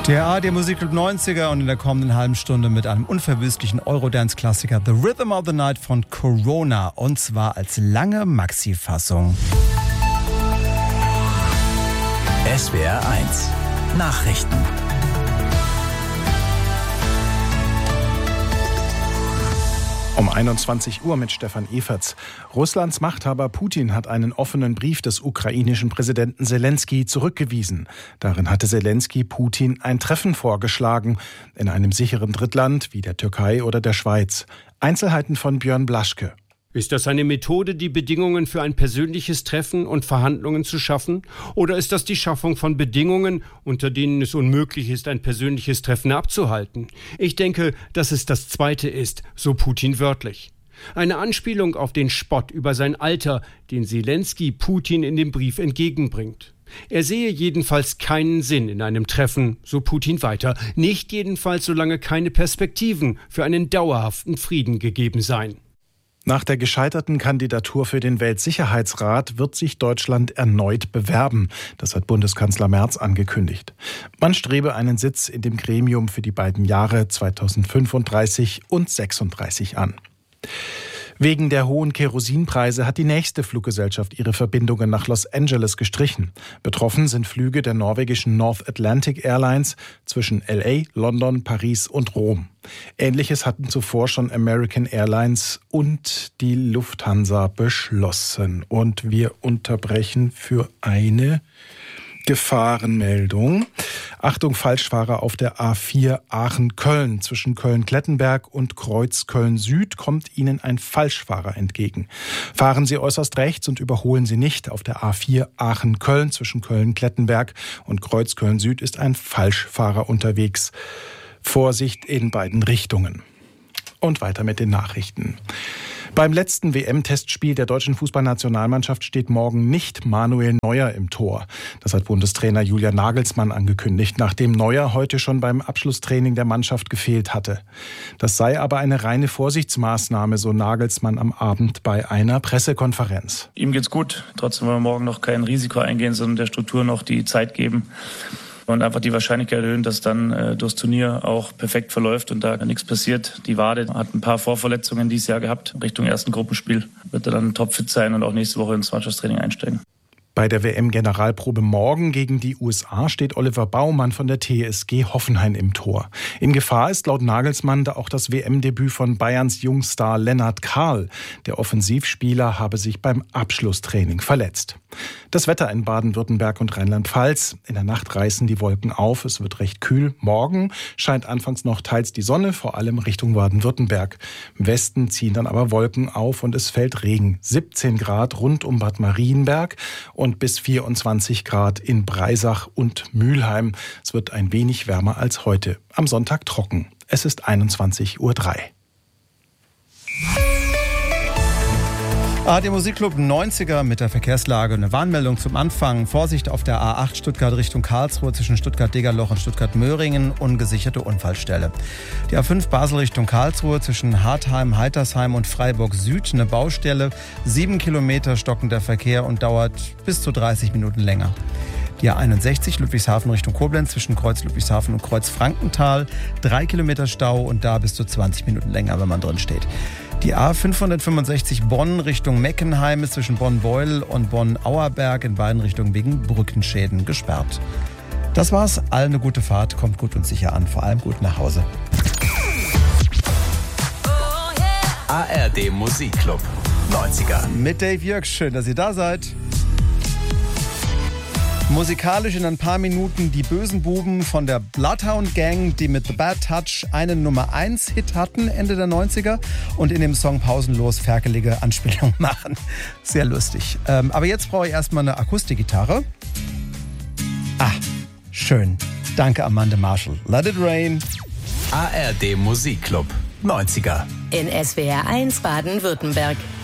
Der ARD Musikclub 90er und in der kommenden halben Stunde mit einem unverwüstlichen Eurodance-Klassiker The Rhythm of the Night von Corona, und zwar als lange Maxi-Fassung. SWR 1 Nachrichten. Um 21 Uhr mit Stefan Everts. Russlands Machthaber Putin hat einen offenen Brief des ukrainischen Präsidenten Selenskyj zurückgewiesen. Darin hatte Selenskyj Putin ein Treffen vorgeschlagen, in einem sicheren Drittland wie der Türkei oder der Schweiz. Einzelheiten von Björn Blaschke. Ist das eine Methode, die Bedingungen für ein persönliches Treffen und Verhandlungen zu schaffen? Oder ist das die Schaffung von Bedingungen, unter denen es unmöglich ist, ein persönliches Treffen abzuhalten? Ich denke, dass es das Zweite ist, so Putin wörtlich. Eine Anspielung auf den Spott über sein Alter, den Selenskyj Putin in dem Brief entgegenbringt. Er sehe jedenfalls keinen Sinn in einem Treffen, so Putin weiter. Nicht jedenfalls, solange keine Perspektiven für einen dauerhaften Frieden gegeben seien. Nach der gescheiterten Kandidatur für den Weltsicherheitsrat wird sich Deutschland erneut bewerben. Das hat Bundeskanzler Merz angekündigt. Man strebe einen Sitz in dem Gremium für die beiden Jahre 2035 und 2036 an. Wegen der hohen Kerosinpreise hat die nächste Fluggesellschaft ihre Verbindungen nach Los Angeles gestrichen. Betroffen sind Flüge der norwegischen North Atlantic Airlines zwischen LA, London, Paris und Rom. Ähnliches hatten zuvor schon American Airlines und die Lufthansa beschlossen. Und wir unterbrechen für eine Gefahrenmeldung. Achtung, Falschfahrer auf der A4 Aachen-Köln. Zwischen Köln-Klettenberg und Kreuz Köln-Süd kommt Ihnen ein Falschfahrer entgegen. Fahren Sie äußerst rechts und überholen Sie nicht. Auf der A4 Aachen-Köln zwischen Köln-Klettenberg und Kreuz Köln-Süd ist ein Falschfahrer unterwegs. Vorsicht in beiden Richtungen. Und weiter mit den Nachrichten. Beim letzten WM-Testspiel der deutschen Fußballnationalmannschaft steht morgen nicht Manuel Neuer im Tor. Das hat Bundestrainer Julian Nagelsmann angekündigt, nachdem Neuer heute schon beim Abschlusstraining der Mannschaft gefehlt hatte. Das sei aber eine reine Vorsichtsmaßnahme, so Nagelsmann am Abend bei einer Pressekonferenz. Ihm geht's gut. Trotzdem wollen wir morgen noch kein Risiko eingehen, sondern der Struktur noch die Zeit geben und einfach die Wahrscheinlichkeit erhöhen, dass dann das Turnier auch perfekt verläuft und da nichts passiert. Die Wade hat ein paar Vorverletzungen dieses Jahr gehabt. Richtung ersten Gruppenspiel wird er dann topfit sein und auch nächste Woche ins Mannschaftstraining einsteigen. Bei der WM-Generalprobe morgen gegen die USA steht Oliver Baumann von der TSG Hoffenheim im Tor. In Gefahr ist laut Nagelsmann da auch das WM-Debüt von Bayerns Jungstar Lennart Kahl. Der Offensivspieler habe sich beim Abschlusstraining verletzt. Das Wetter in Baden-Württemberg und Rheinland-Pfalz. In der Nacht reißen die Wolken auf, es wird recht kühl. Morgen scheint anfangs noch teils die Sonne, vor allem Richtung Baden-Württemberg. Im Westen ziehen dann aber Wolken auf und es fällt Regen. 17 Grad rund um Bad Marienberg und bis 24 Grad in Breisach und Mülheim. Es wird ein wenig wärmer als heute. Am Sonntag trocken. Es ist 21:03 Uhr. ARD Musikclub 90er mit der Verkehrslage. Eine Warnmeldung zum Anfang. Vorsicht auf der A8 Stuttgart Richtung Karlsruhe zwischen Stuttgart-Degerloch und Stuttgart-Möhringen. Ungesicherte Unfallstelle. Die A5 Basel Richtung Karlsruhe zwischen Hartheim, Heitersheim und Freiburg Süd. Eine Baustelle. 7 Kilometer stockender Verkehr und dauert bis zu 30 Minuten länger. Die A61 Ludwigshafen Richtung Koblenz zwischen Kreuz Ludwigshafen und Kreuz Frankenthal. 3 Kilometer Stau und da bis zu 20 Minuten länger, wenn man drin steht. Die A565 Bonn Richtung Meckenheim ist zwischen Bonn-Beuel und Bonn-Auerberg in beiden Richtungen wegen Brückenschäden gesperrt. Das war's. Allen eine gute Fahrt. Kommt gut und sicher an. Vor allem gut nach Hause. ARD Musikclub 90er. Mit Dave Jörg. Schön, dass ihr da seid. Musikalisch in ein paar Minuten die bösen Buben von der Bloodhound Gang, die mit The Bad Touch einen Nummer-1-Hit hatten Ende der 90er und in dem Song pausenlos ferkelige Anspielungen machen. Sehr lustig. Aber jetzt brauche ich erstmal eine Akustikgitarre. Ah, schön. Danke, Amanda Marshall. Let it rain. ARD Musikclub 90er. In SWR 1 Baden-Württemberg.